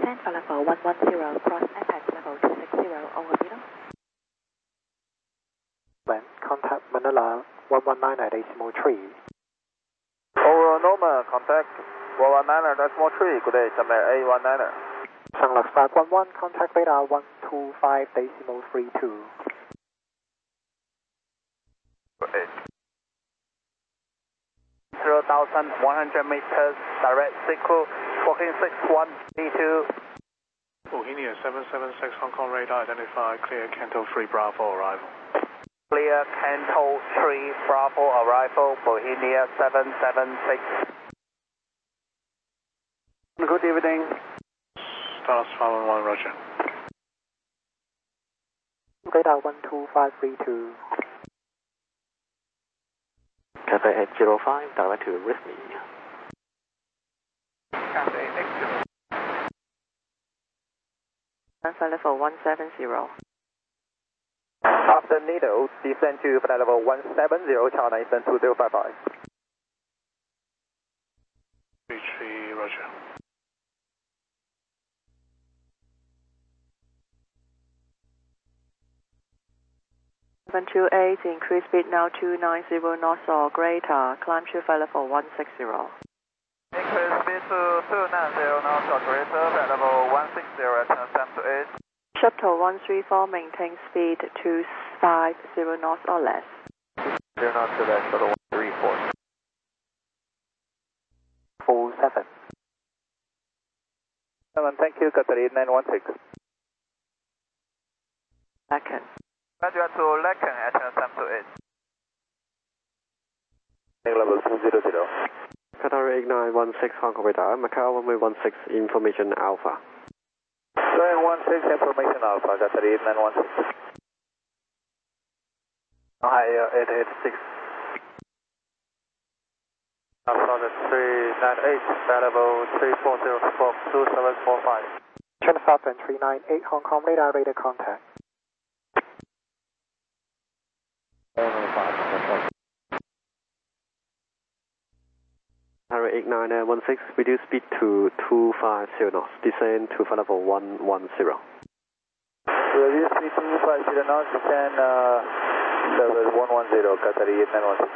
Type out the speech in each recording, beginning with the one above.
descend for level 110, cross apex level 260, over below. Contact Manila 119 at decimal 3. Over Norman, contact 119.3, good day, Channel A19. Sunlux 511, contact radar 125 decimal 32. 0,100 meters, direct circle, walking 6132. Bohemia 776 Hong Kong radar identified, clear Canto 3 Bravo arrival. Clear Canto 3 Bravo arrival, Bohemia 776. Good evening. Stars 511, roger. Radar 12532. Cathay 805, direct to Rhythmy. Cathay 805. Flight level 170. After Needle, descend to flight level 170, China Eastern 2055. 33, roger. Seven 28, increase speed now 290 knots or greater, climb to flight level 160. Increase speed to 290 knots or greater, flight level 160, attention to 8. Shuttle 134, maintain speed 250 knots or less. 0 knots to left, shuttle 134. 47. 7, thank you, Cathay 916. Second. Graduate to Lacan, attention to 8. Level 200. Qatar 8916 Hong Kong radar, Macau 1116 information alpha. 916 information alpha, Cathay 916. Ohio 886. Alpha 398, level 340, squawk 2745. Channel Southern 398 Hong Kong radar contact. 8916, reduce speed to 250 knots, descend to flight level 110. Reduce speed to 250 knots, descend level 110, Cathay 916.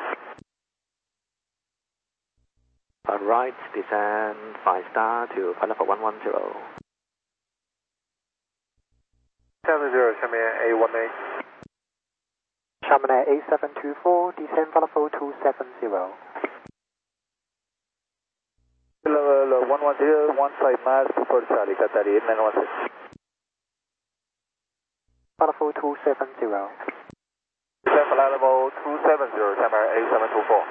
On right, descend 5 star to flight level 110. 70, Xiamen A18. Chamonix 8724, descend for level 270. Level 110, 15 miles before Charlie, Cathay 916. For level 270. Descend for level 270, Xiamen A724.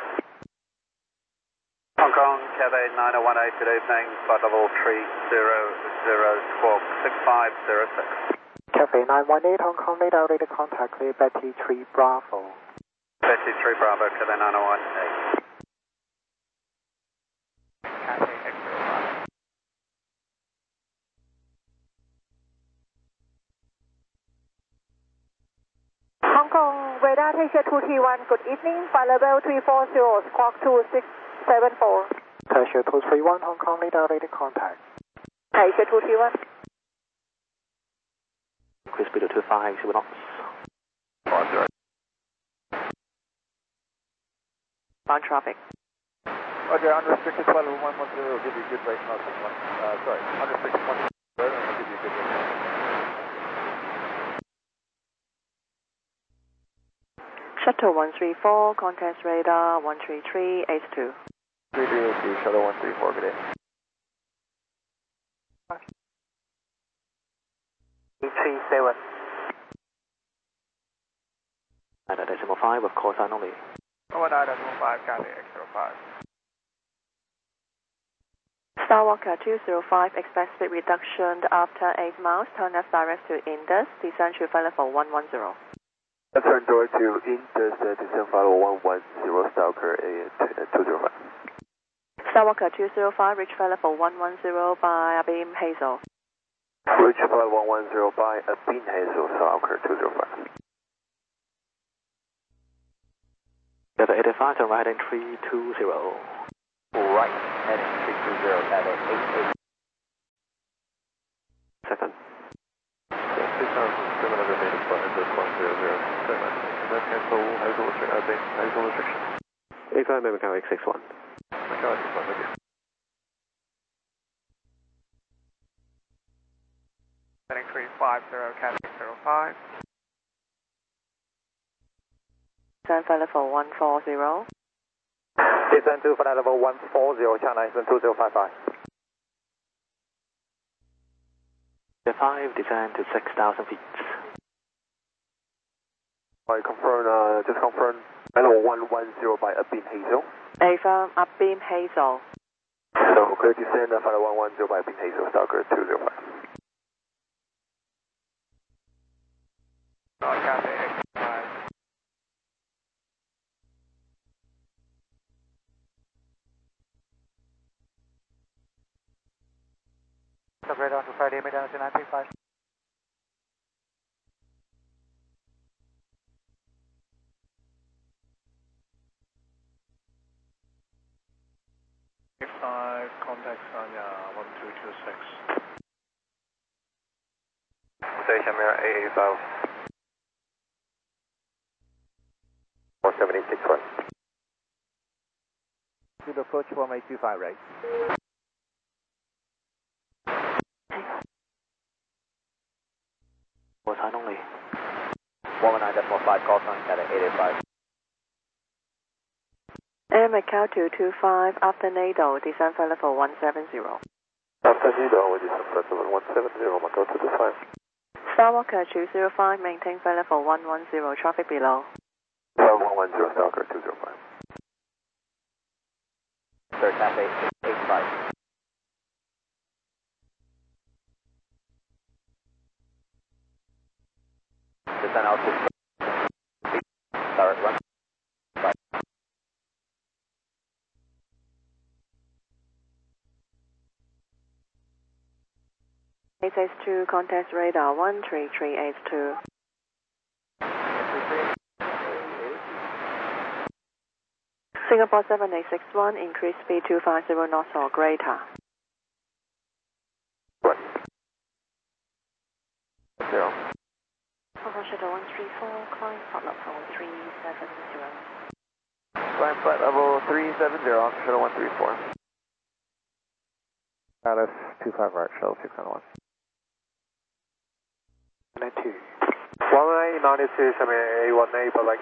Hong Kong, Cathay 9018, good evening, flight level 300, squawk 6506. Cathay 918 Hong Kong radar contact, clear Betty 3 Bravo. Betty 3 Bravo, Cathay 9018. Cathay X05. Hong Kong radar Taisha 231, good evening, flight level 340, squawk 2674. Taisha 231 Hong Kong radar contact. Taisha 231. Increase speed to 250 knots. On traffic. Roger, unrestricted flight level 110 will give you good rate knots. Sorry, unrestricted 110 will give you good rate knots. Shuttle 134, contact radar 13382. 332, shuttle 134, good day. 837. 9.5 with call sign only. 19.5, Cathay X05. Starwalker 205, expect speed reduction after 8 miles, turn left direct to Indus, descend to flight level 110. Turn direct to Indus, descend flight level 110, Stalker A205. Starwalker 205, reach flight level 110 by Abim Hazel. Reach flight 110 by Abin Hazel, Stalker 205. Cathay 85 to right in 320. Right, heading 320, Cathay 88. Index 1007, and then cancel hazel restriction. 85 Macau X61. Macau X61, thank you. Heading 350, Cathay 05. Descend flight level 140. Descend to flight level 140, China Eastern 2055. 5, descend to 6,000 feet. Just confirm level 110 by Upbeam Hazel. Affirm, Upbeam Hazel. So clear descend flight level 110 by Upbeam Hazel, Stalker 205. Cathay X5. Radar to Friday, Midland 935. A5, contact Sanya 1226. Station Mirror AA5. 4761. To the approach 1825 right. Time only. 119.5, call sign at 885. Air Macau 225, after NATO, descend flight level 170. After Nido, descend flight level 170, Macau 225. Skywalker 205, maintain flight level 110, traffic below. 110, Stalker 205. Sir, Cathay 85. Descend out to start run. HS2, contact radar 13382. Singapore 7861, increase speed 250 knots or greater. What? 0. Papa Shuttle 134, climb flight level 370. Climb flight level 370, Shuttle 134. Alice 25 right, Shuttle 601. 92. 192, A1A, bye-bye.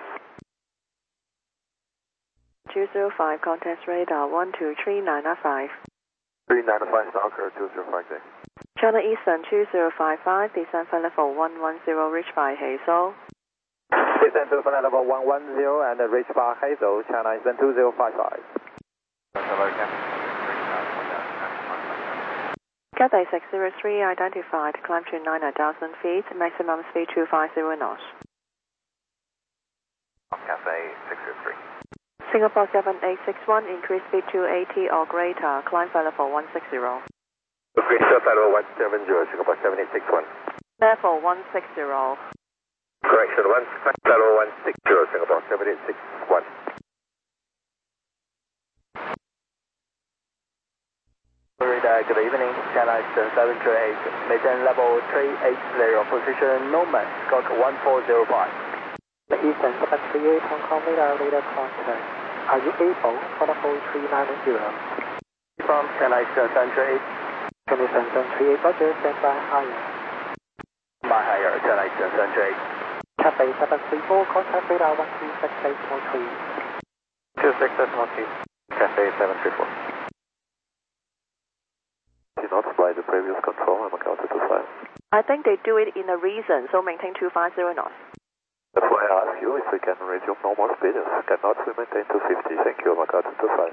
205, contact radar 12395. 395, Stalker 205, day. China Eastern 2055, descend flight level 110, reach by Hazel. Descend to flight level 110 and reach by Hazel, China Eastern 2055. Cathay 603, identified, climb to 9,000 feet, maximum speed 250 knots. Cathay 603. Singapore 7861, increase speed 280 or greater, climb flight level 160. Flight level 170, Singapore 7861. Level 160. Correction, flight level 160, Singapore 7861. Good evening, China Eastern 728, maintain level 380, position Nomad, Scott 1405. Eastern 738, Hong Kong radar contact. Are you able for the whole 390? From China Eastern 738. China Eastern 738, Roger, stand by higher. By higher, China Eastern 738. Cathay 734, contact radar 126.3. 26.3, Cathay 734. Did not fly the previous control, I'm Macau 225. I think they do it in a reason, so maintain 250 knots. That's why I ask you if we can resume normal speed. If we cannot, we maintain 250. Thank you, Macau 225.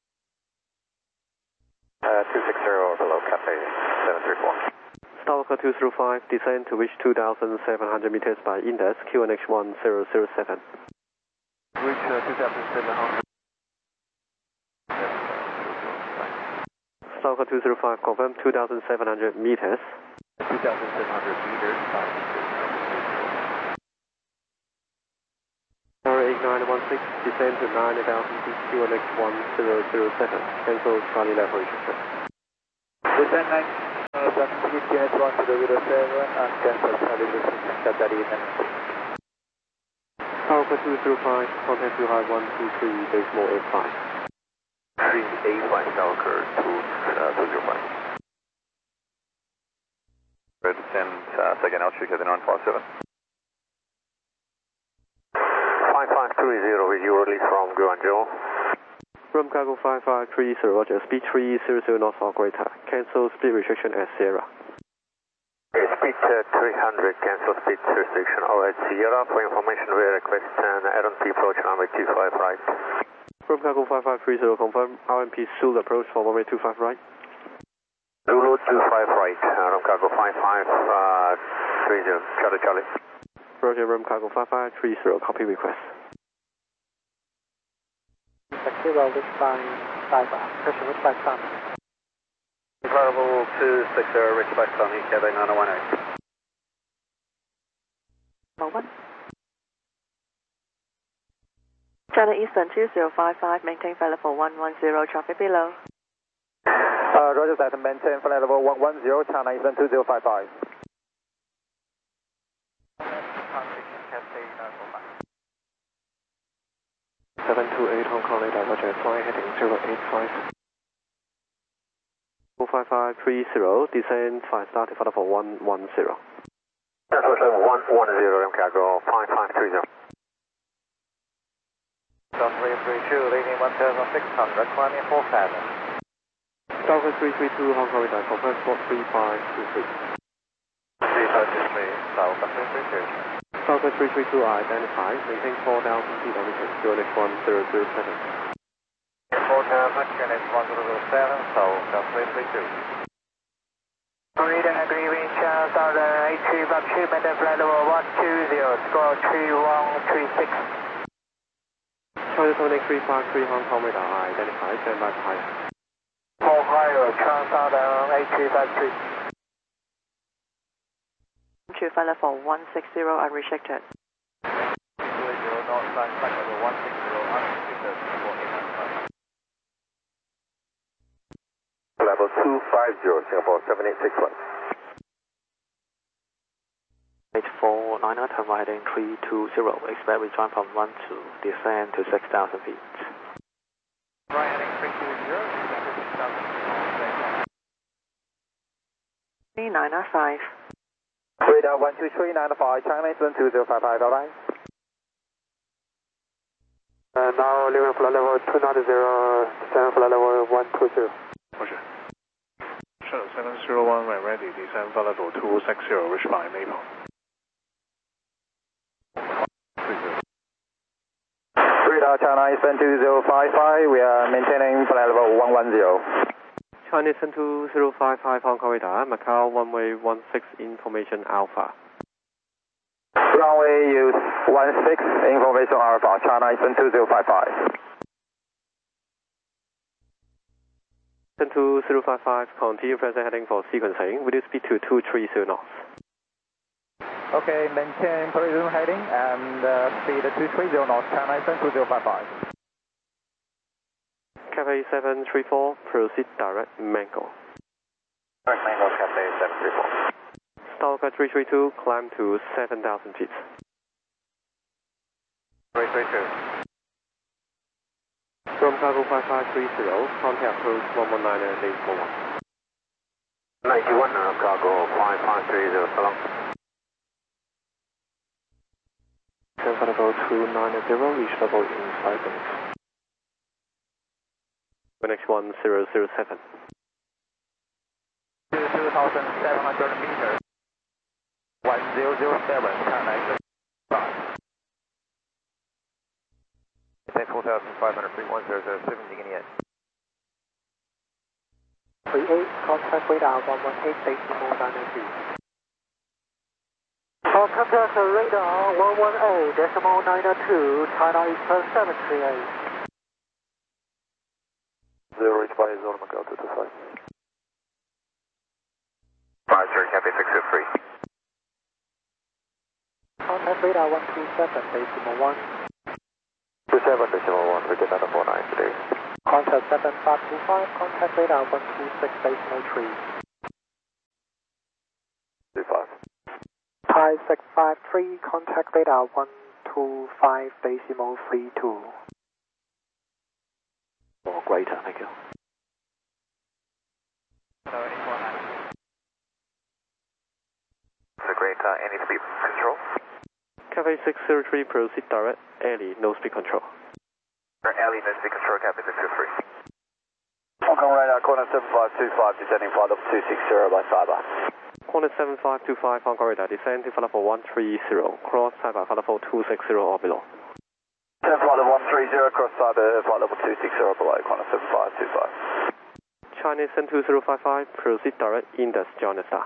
260 below Cathay 734. Stalker 205, descend to reach 2,700 meters by Index, QNH 1007. Reach 2,700. Stalker 205, confirm 2,700 meters. 2,700 meters by Tower 8916, descend to 9,000 feet, QNH 1007. Cancel Charlie level restriction. Descend 9. unit 1 to the 07 and cancel television system that evening. Alpha 205, contact to high 123, decimal 85. 385 Stalker 205. Red 10, second altitude heading on 47. 5530 with you release from Guangzhou. Rum Cargo 5530, roger, speed 300 knots or greater. Cancel speed restriction at Sierra. Speed 300, cancel speed restriction. Alright, Sierra, for information we request an RMP approach runway 25 right. Rum Cargo 5530, confirm RMP Zulu approach for runway 25 right. Zulu 25 right, Rum Cargo 5530, Charlie. Roger, Rum Cargo 5530, copy request. Zero, which by Cyber, pressure which by Sun. Incredible 260, Rich by Sun, EKB 9018. One. China Eastern 2055, maintain flight level 110, traffic below. Roger that, maintain flight level 110, China Eastern 2055. 728 Hong Kong radar, roger, fly heading 085. 45530, descend 5 starting for level 110. That's level 110, Rum Cargo 5530. 332, leading 1600, climbing 47. Stalker 332 Hong Kong radar, confirm spot 3523. 3523, Stalker 332. Stalker 332 identified, maintain 4,000 feet elevation, QNH 1007. 4000, unit 1007, Stalker 332. Reading agree wind channel 1082, back to maintain flight level 120, score 3136. China 78353 Hong Kong radar identified, stand by for higher. Ohio, channel 108253. To flight level 160 unrestricted. 280 north line, flight level 160, unrestricted, for 895. Level 250, Singapore 7861. 8490, turn right heading 320, expect return from 1 to descend to 6,000 feet. Right heading 320, 3905. Radar 12395, China Eastern 2055, bye-bye. Now leaving flight level 290, descend flight level 120. Roger. Shuttle 701 when ready, descend flight level 260, reach by Maple. Radar China Eastern 2055, we are maintaining flight level 110. China Eastern 2055 Hong Kong radar, Macau runway 16 information alpha. Runway use 16, information alpha, China Eastern 2055. 2055, continue present heading for sequencing, reduce speed to 230 knots. Okay, maintain present heading and speed 230 knots, China Eastern 2055. Cathay 734, proceed direct Mango. Direct Mango, Cathay 734. Stalker 332, climb to 7,000 feet. 332. Rum Cargo 5530, contact approach 119 at 841. 91, Rum Cargo 5530, so long. Send for level 290, reach level in 5 minutes. QNH 1007. 2,700 meters. 1007, China Eastern 5. 4,500 feet, 1007, beginning at. 38, contact radar 118, decimal 992. Contact radar 118, decimal 992, China Eastern 738. 0 reach by zone Macau 225. 53, Cathay 603. Contact radar 127, decimal 1. 27, decimal 1, we get out of 49 today. Contact 7525, contact radar 126, decimal 3. Thai Sec 53, contact radar 125.32. Or greater, thank you. The greater, any speed control? Cafe 603, proceed direct, alley, no speed control. Alley, no speed control, Cafe 603. Hong Kong radar, corner 7525, descending flight level 260 by Cyber. Corner 7525, Hong Kong radar, descend to flight level 130, cross Cyber, flight level 260 or below. Flight level 130, cross Cyber, flight level 260 or below, corner 7525. Chinese N2055, proceed direct, Indus, John Star.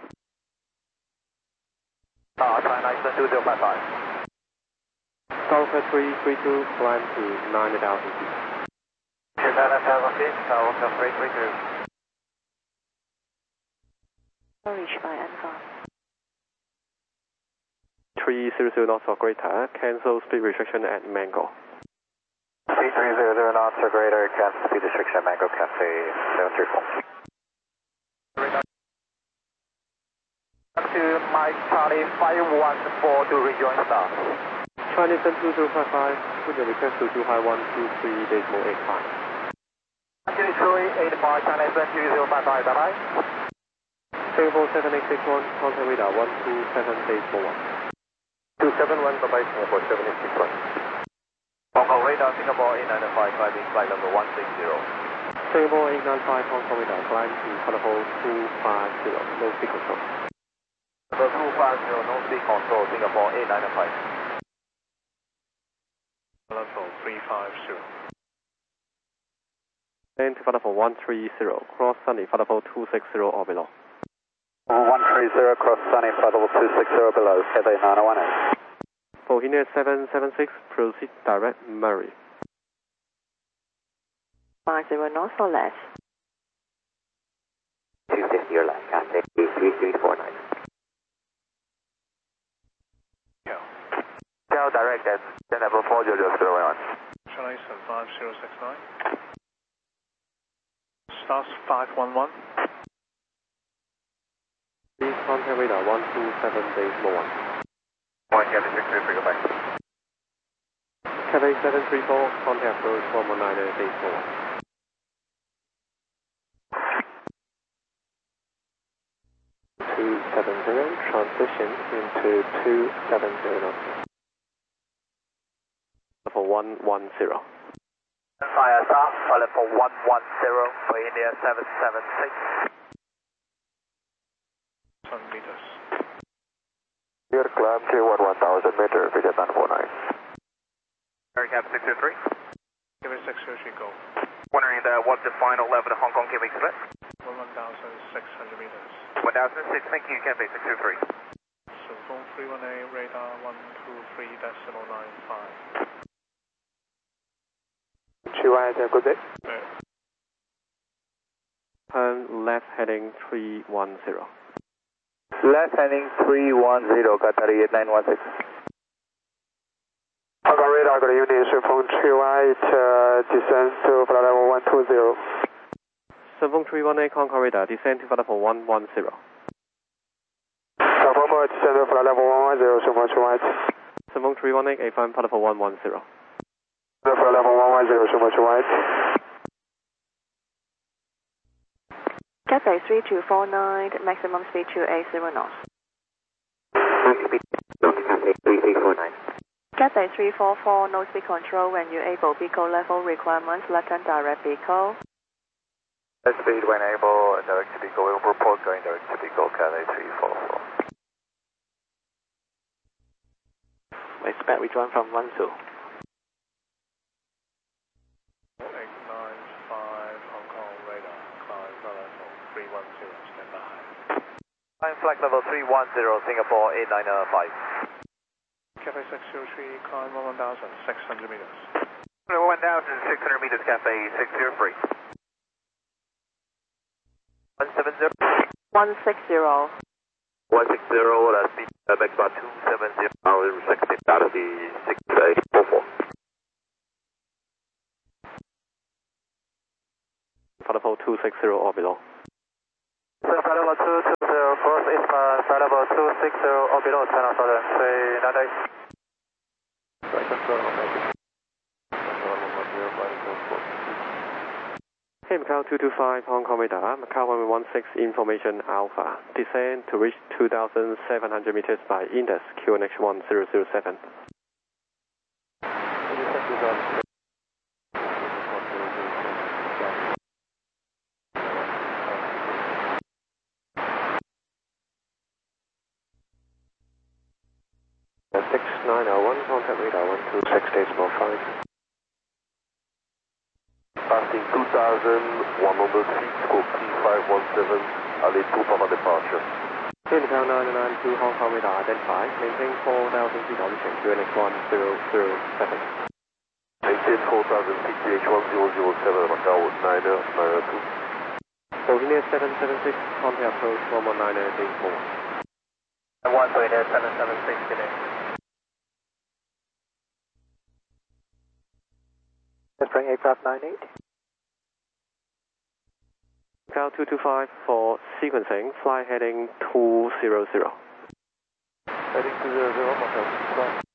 China N2055. Sulfur 332, climb to 90,000 feet. China 7 feet, Sulfur 332. Reach by N5. 300 knots or greater, cancel speed restriction at Mango. 330 knots or greater, cancel speed restriction at Mango Cafe 734. To Mike Charlie 514 to rejoin star. Chinese N2055, put your request to Zhuhai 123.85. Detroit 85, China N2055, bye-bye. Singapore 7861, contact radar 127.41. 271, bye-bye, Singapore 7861. Hong Kong radar, Singapore 895, climbing flight level 160. Singapore 895, Hong Kong radar, climb to flight level 250, no speed control. Level 250, no speed control, Singapore 895. Level 350. Then to flight level 130, cross Sunny, flight level 260 or below. 130, cross Sunny, flight level 260 below, Cathay 901. Bohemia 776, proceed direct, Murray. 50 knots or less. 250 or less, Cathay 3349. Tell direct at level 40001. Chinese 5069. Stars 511. Please contact radar 127.41. One Cathay 633, go back. Cathay 734, contact approach 119.41. Transition into 270 knots. Level 110. Fire start, flight level 110 for India 776. 10 meters. Clear climb Q1 1000 meter, Vietnam 49. Aircap 623. Give it 603, go. Wondering what's the final level of Hong Kong Quebec split? 1,600 meters. 1006, thank you, Cathay 623. Sunfeng 318, radar 123.95. Good day. Turn left heading 310. Left heading 310, Qatari 8916. Hong Kong radar, good evening, Sunfeng 318, descend to flight level 120. Sunfeng 318, Concord radar, descend to flight level 110. Confirm, descend to flight level 110, Sunfeng 318. Sunfeng 318, affirm flight level 110. Flight level 110, Sunfeng 318. Cathay 3249, maximum speed 280 knots. Speed, Cathay 3349. Cathay 344, no speed control when you able, Pico level requirements, left and direct Pico. Speed when able, direct to Pico, will report going direct to Pico, Cathay 344. Expect rejoin from 12. 895 Hong Kong radar, climb level 310, stand by. Climb flight level 310, Singapore 895. Cathay 603, climb 1,600 meters. 1,600 meters, Cathay 603. 170. 160. 160, speed back spot 270, hour 16, that'll be 6844. Flight level 260 or below. Flight level 220, cross eastbound, flight level 260 or below, China Southern 398. Right, control on Magic. Hey, Macau 225, Hong Kong radar, Macau 1116, information Alpha. Descend to reach 2,700 meters by Indus, QNH 1007. Six 901, contact radar 126.5. Passing 2,100 feet, scope 3517, alley 2 Papa departure. Hey, Macau 992, Hong Kong radar identified, maintain 4,000 feet elevation, QNH 1007. Maintain 4,000 feet, QNH 1007, Macau 992. Bohemia 776, contact approach 119.4. 1.776 today. Spring aircraft 98. Macau 225 for sequencing, fly heading 200. Heading 200, Macau 225.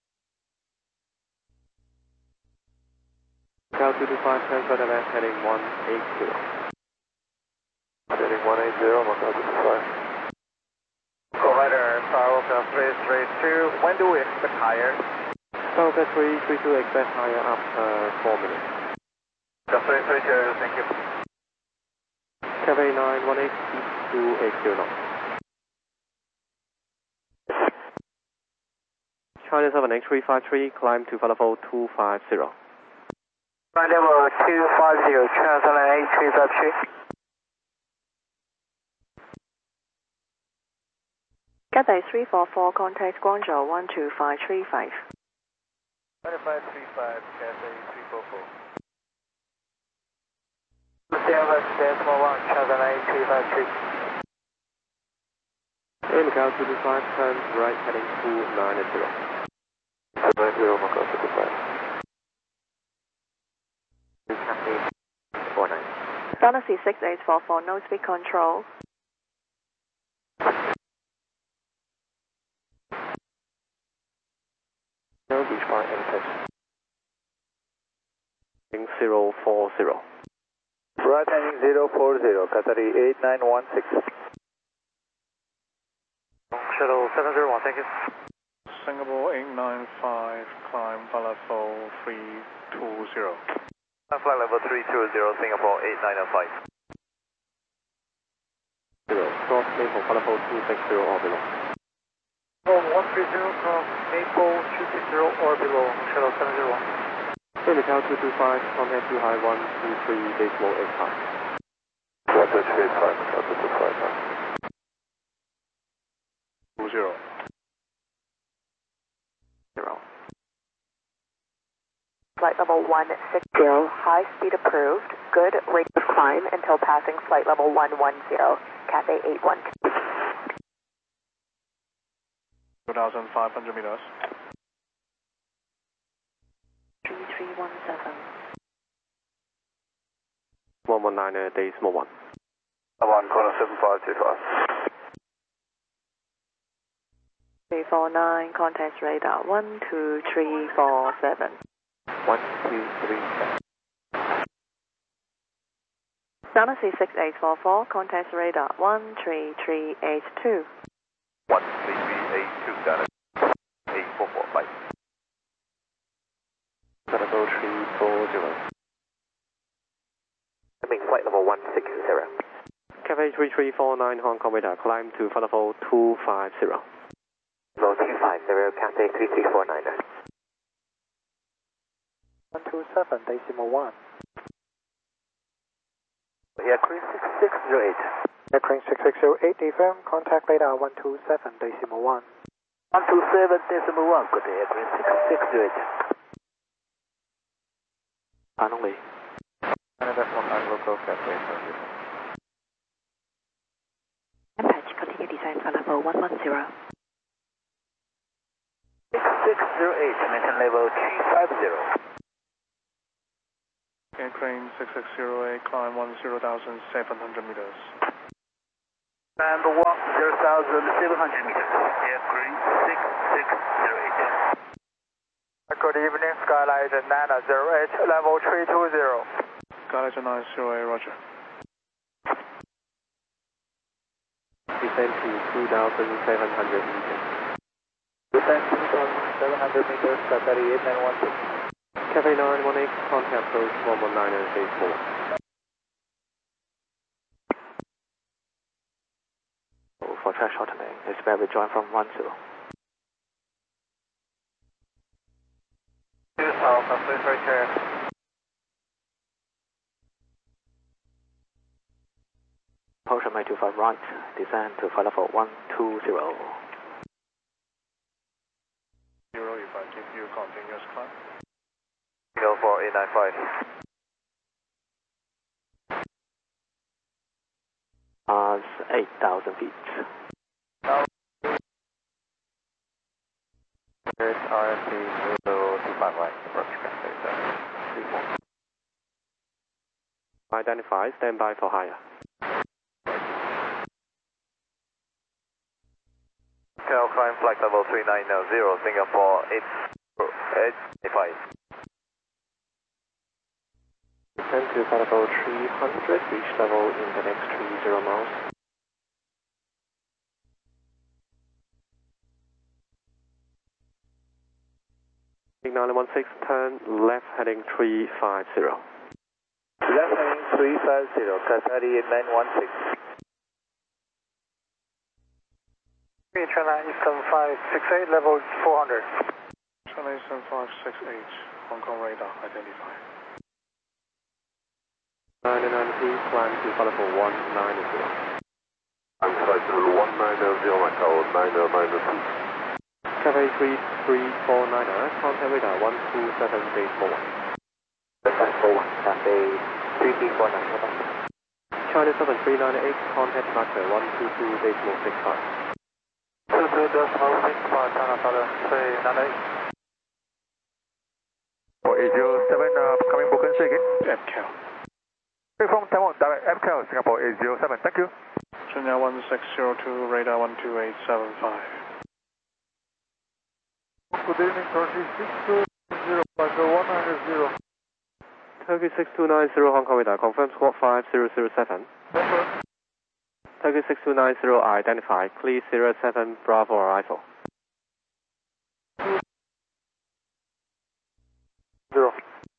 Macau 225, transfer the left heading 180. Heading 180, Macau 225. Provider, Starwalker 332. When do we expect higher? Starwalker 332, expect higher after 4 minutes. 332, thank you. Cafe 918, 280 knots. China 7X353, climb to level 250. Rendezvous 250, China 78353. Cathay 344, contact Guangzhou 12535. 2535, Cathay 344. Sierra Decimal 1, China 78353. Hey, Macau 225, turn right heading 290. 290, Macau 225. Cathay 49. Dynasty 6844, no speed control. No beach bar enters. 040. Right heading 040, Qatari 8916. Shuttle 701, thank you. Singapore 895, climb level 320. Flight level 320, Singapore 8905. 0. Cross level level 260 or below. 130 from Maple 260 or below, Shuttle 701. Hey, Macau 225, contact 2 high 123, decimal 85. 12385, Macau 225. 20. 0. Flight level 160, high speed approved. Good rate of climb until passing flight level 110, Cathay 812. 2,500 meters. 3317. 119, decimal 1. 1 corner 7525. 349, contact radar 12347. 1237. Dynasty 6844, contact radar 13382. 13382, Dynasty 844, bye. Level 340. Flight level 160. Cafe 3349, Hong Kong radar, climb to level 250. Level 250, Cathay 3349. 127, decimal 1. Aircrew 6608. Aircraft 6608, affirm, contact radar 127, decimal 1. 127, decimal 1, good day, Aircrew 6608. Finally. Canada 19 local, Cathay 7. Apache, continue descent for level 110. 6608, maintain level 350. Aircrane 6608, climb 10,700 meters. Number 1. 0,700 meters. Aircrew 6608. Good evening, Skylight 908, level 320. Skylight 908, roger. Descend to 2,700 meters. Descend 2,700 meters, Qatar 8916. Cafe 918, contact approach 119 and phase 4. For track shortening, expect rejoin from 10. Alpha, please return. Approach runway 25 right, descend to flight level 120. 0, if I give you continuous climb. Signal for 895. 8,000 feet. Here's RFC 025 right, approach Cafe 34. Identify, stand by for higher. Cal climb flight level 3900, Singapore 885. Descend to flight level 300, reach level in the next 30 miles. Big 916, turn left heading 350. Left heading 350, Qatar 8916. China Eastern 568, level 400. China Eastern 568, Hong Kong radar identified. 99 feet, climb to flight level 190. I'm flight level 190, my tower 990. Cafe 3349, contact radar 127 base 41. Contact 41, Cafe 3349. China 7398, contact marker 122 decimal 65. 22.65, China Southern 398. 807, coming Bokenshi again. FCAL. From Taiwan, direct FCAL, Singapore 807, thank you. China 1602, radar 12875. Good evening, Turkey 6290, 190. Turkey 6290 Hong Kong radar, confirm squawk 5007. Turkey 6290 identified, clear 07 Bravo arrival. 0.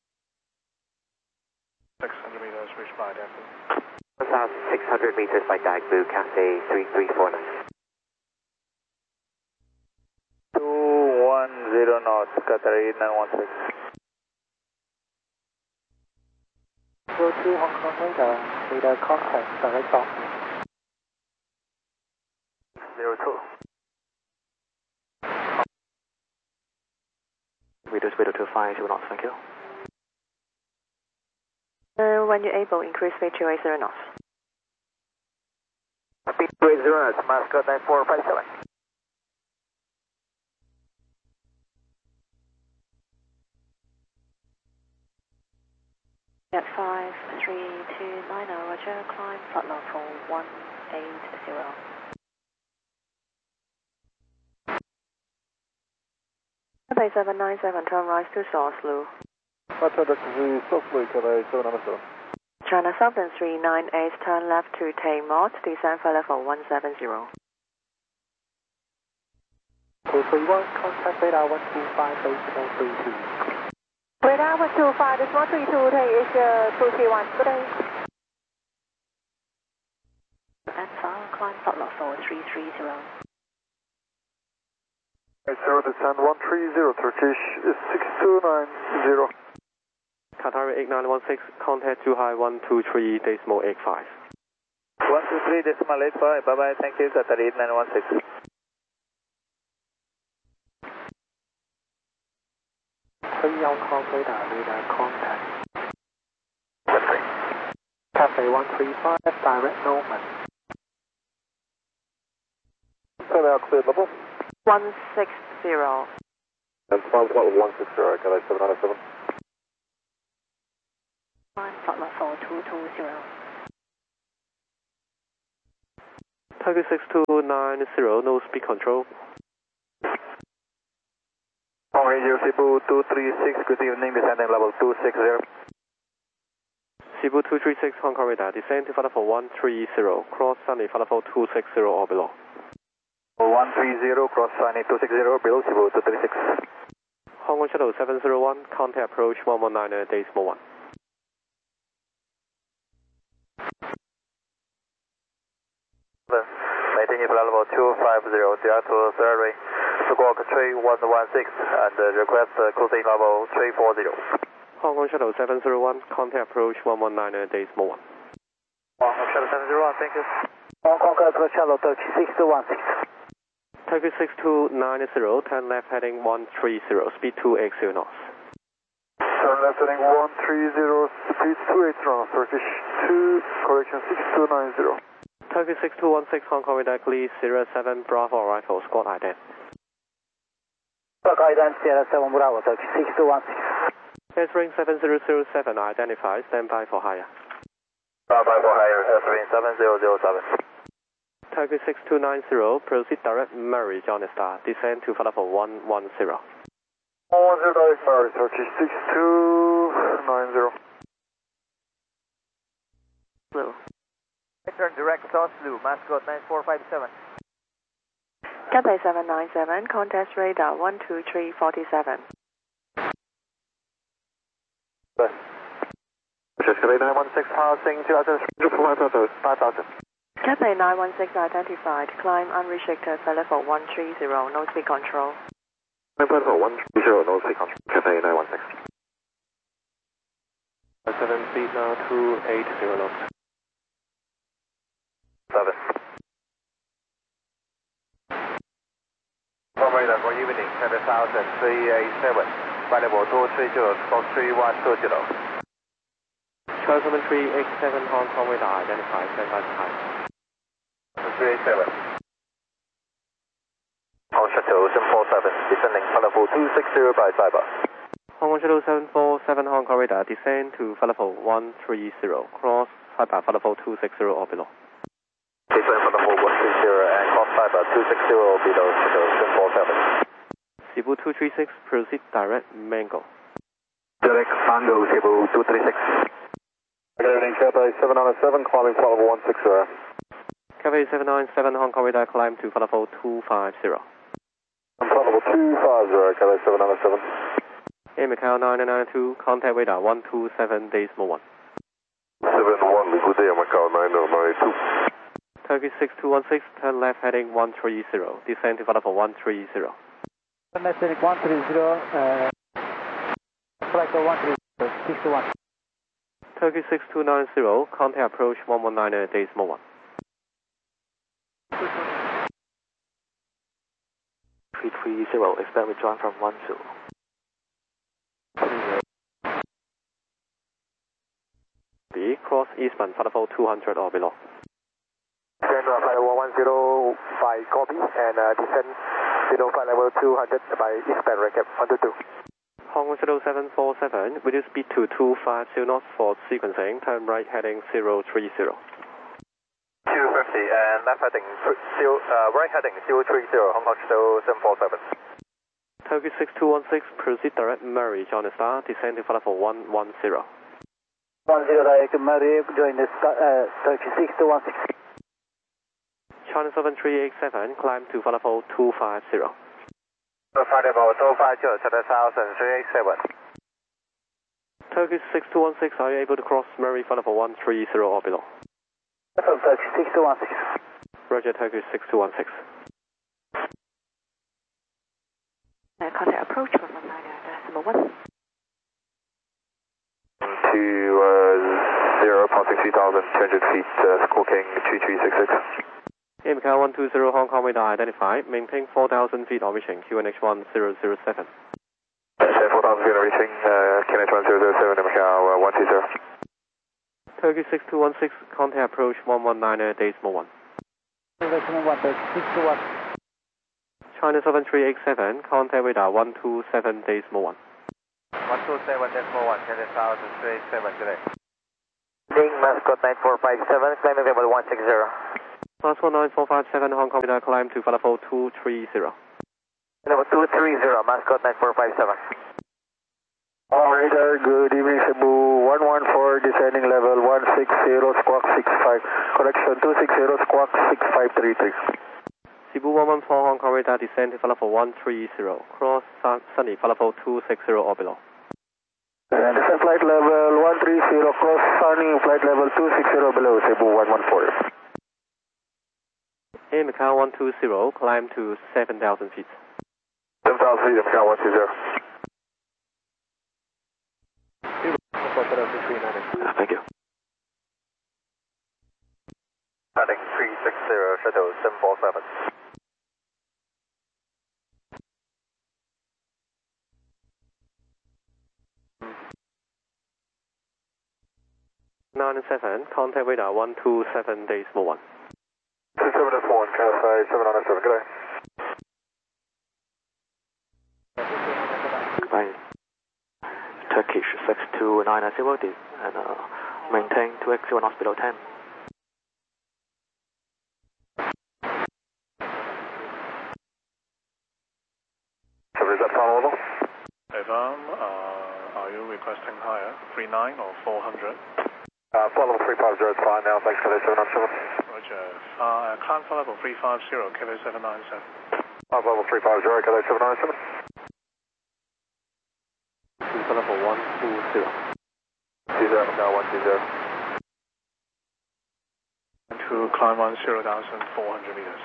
600 meters, reached by Daegu. 1,600 meters by Daegu, Cathay 3349. 210 knots, Qatar 8916. 02 Hong Kong radar contact, direct off. 02. Reduce speed to 50 knots, thank you. When you're able, increase speed to 80 knots. Speed to 80 knots, Mascot 9457. At 53290, roger, climb flight level 180. Cathay 797, turn right to Southlu. China Southern 398, turn left to Taymort, descend for level 170. 231, contact radar 125, decimal 32. Radar 125, decimal 32, take Asia 231, good day. And far, climb flight level 330. 80 descend 130, Turkish 6290. Qatar 8916, contact too high 123 decimal 85. 123 decimal 85, bye bye, thank you, Qatar 8916. 3 Hong Kong radar contact. Cathay 135, direct Norman. Clear level. 160. And spawn flight level 160, Cathay 797. Climb flight level 220. Turkey 6290, no speed control. On radio Cebu 236, good evening, descending level 260. Cebu 236, Hong Kong radar, descend to Flight level 130, cross Sunny, Flight level 260 or below. 130, cross Sunny 260, below Cebu 236. Hong Kong Shuttle 701, contact approach 119 decimal 1. Maintaining flight level 250, Seattle Ferry, squawk 3116, and request cruising level 340. Hong Kong Shuttle 701, contact approach 119 decimal 1. Hong Kong Shuttle 701, thank you. Hong Kong approach Shuttle Turkey 6216. Turkey 6290, turn left heading 130, speed 280 knots. Turn left heading 130, speed 280 knots, Turkish 2, correction 6290. Turkey 6216, Hong Kong radar, clear 07 Bravo arrival, squad ident. Squad ident Sierra 7 Bravo, Turkey 6216. S-ring 7007, identify, stand by for higher. Stand by for higher, S-ring 7007. Turkey 6290, proceed direct Mary, John Star, descend to flight level 110. 110 direct Mary, Turkey 6290. Blue. Turn direct Oslo, Mascot 9457. Cathay 797, contact radar 12347. Cathay 916, passing 5000. Cathay 916 identified, climb unrestricted, flight level 130, no speed control. Flight level 130, no speed control, Cathay 916. 7 speed now 280 knots. 7. Radar for evening, 7,387, flight level 230, squawk 3120. Charlie 7387, Hong Kong radar, identify, stand by for higher. 387. Hong Kong Shuttle 747, descending flight level 260 by Cyber. Hong Kong Shuttle 747, Hong Kong radar, descend to flight level 130, cross Cyber, flight level 260 or below. Descend flight level 130 and cross Cyber 260 below Shuttle 747. Cebu 236, proceed direct Mango. Direct Mango, Cebu 236. Good evening, Cathay 797, climbing flight level 160. Cathay 797, Hong Kong radar, climb to flight level 250. Flight level 250, Cathay 797. Air Macau 992, contact radar 127 decimal 1. 71, good day, Macau 992. Turkey 6216, turn left heading 130, descend to flight level 130. Turn left heading 130, flight level 130, 61. Turkey 6290, contact approach 119 decimal 1. 330, expect rejoin from 10. B, cross Eastman, flight level 200 or below. Descend to flight level 105, copy, and descend below flight level 200 by Eastman, recap 122. Hong Kong Shuttle 747, reduce speed to 250 knots for sequencing, turn right heading 030. 250 and left heading, right heading 030, Hong Kong Shuttle 747. Turkey 6216, proceed direct Mary, John Star, descend to flight level 110. 10 direct Mary, join the Turkey 6216. China 7387, climb to flight level 250. Flight level 250, 7,387. Turkey 6216, are you able to cross Murray flight level 130 or below? Turkey 6216. Roger, Turkey 6216. Contact approach 119 decimal 1. 0, passing 3,000, 200 feet, squawking 3366. Air Macau 120, Hong Kong radar identified, maintain 4,000 feet on reaching QNH 1007. 4,000 feet on reaching, QNH 1007, Macau 120. Turkey 6216, contact approach 119 decimal 1. Decimal 1, Turkey 61. China 7387, contact radar 127 decimal 1. 127 decimal 1, 10,387 today. Ding, Mascot 9457, climbing level 160. Class 19457 Hong Kong radar, climb to flight level 230. Level 230, mascot 9457. Radar, good evening, Cebu 114, descending level 160, squawk 65. Correction, 260, squawk 6533. Cebu 114 Hong Kong radar, descend to flight level 130. Cross Sunny, flight level 260 or below. Descend flight level 130, cross Sunny, flight level 260 below, Cebu 114. In Macau 120, climb to 7,000 feet. 7,000 feet, Macau 120. Thank you. Heading 360, shuttle 747. Nine and 7, contact radar 127 decimal 1. 27S1, Cathay 797, good day. Bye. Turkish 6290 and maintain 2x0 knots below 10. Is that followable? Evan, are you requesting higher? 39 or 400? Flight level 350 is fine now, thanks for the 797. Roger. Climb flight level 350, Kilo 797. Flight level 350, Cathay 797. To flight level 120. 20, Macau 120. And to climb 10,400 meters.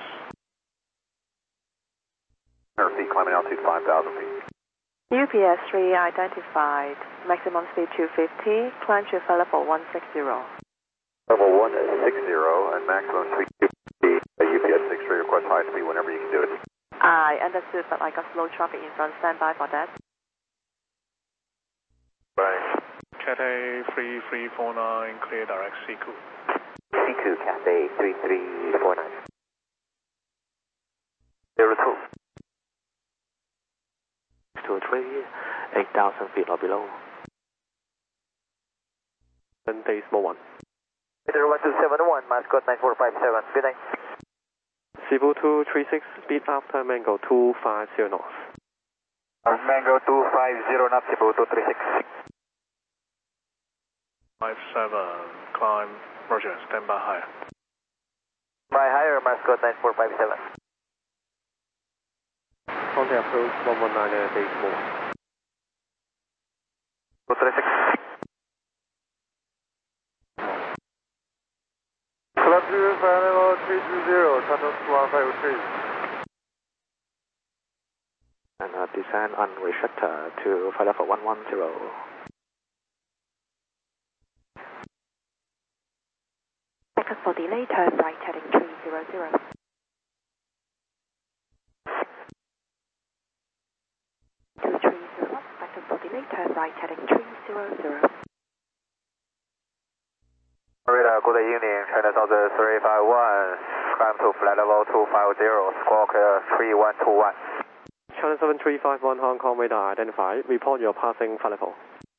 Feet climbing altitude 5,000 feet. UPS 3 identified, maximum speed 250, climb to flight level 160. Level 160 and maximum speed 250. UPS 63 request high speed whenever you can do it. I understood, but I got slow traffic in front. Stand by for that. Bye. Cathay 3349, clear direct Siku. C2, Cathay 3349. 02. 223, 8,000 feet or below. 7 decimal 1. Peter 1271, mascot 9457, good night. Cebu 236, speed after Mango 250 knots. Mango 250, knots, Cebu 236. 57, climb, Roger, stand by higher. My higher, mascot 9457. Contact approach 119 decimal 1. 236. Club 2 flight level 320, channel 2153. And descend on reshutter to flight level 110. Second for delay, turn right heading 300. Second for delay, turn right heading 300. Radar, good evening, China Southern 351, climb to flight level 250, squawk 3121. China 7351 Hong Kong radar identified. Report your passing flight level.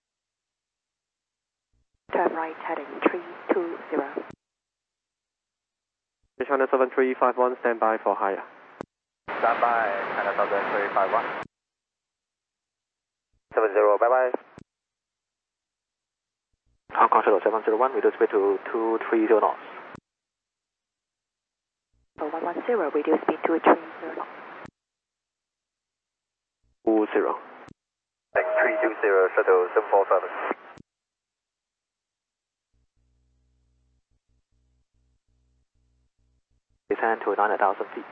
Turn right heading 320. China 7351, stand by for higher. Stand by, China Southern 351. 70, bye bye. Hong Kong Shuttle 701, reduce speed to 230 knots. 110, reduce speed to 330 knots. 20. 320, shuttle 747. Descend to 9,000 feet.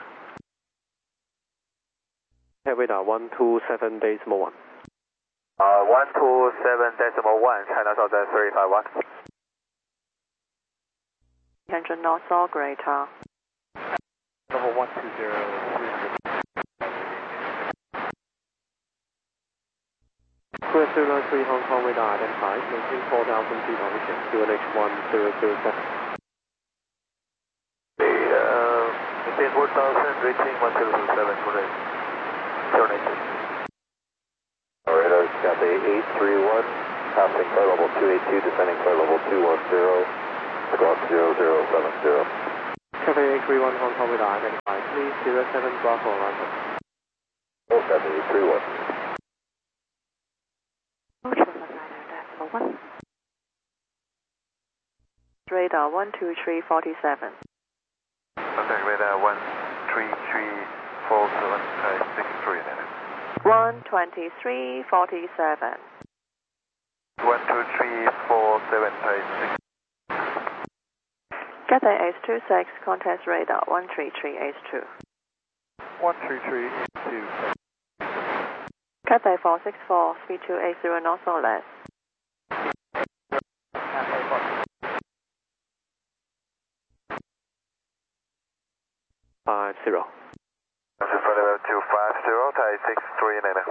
Head radar 127 decimal 1. 127.1, China Southern 351. 300 knots or greater. Level 120, 293 Hong Kong radar identified. Maintain 4,000 feet on mission. QNH 1007. Maintain 4,000, reaching 1007, correct. Terminated. Radar, Cathay 831, passing flight level 282, descending flight level 210, squawk 0070. Cathay 831 Hong Kong radar identified. Please 07 Bravo arrival. Oh, Cathay 831. Radar 12347. Contact radar 13347, 63 then. 12347. 12347, Cathay H26 contacts radar 133H2. 13382. Cathay 464, speed 280 knots or less. Five zero. Level 250, Thai 63 Nana.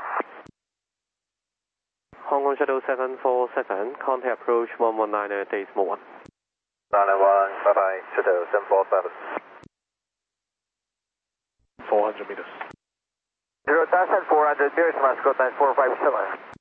Hong Kong Shuttle 747, contact approach 119 at Decimal 1. 991, bye bye, Shuttle 747. 400 meters. 0,400 meters, Moscow 9457.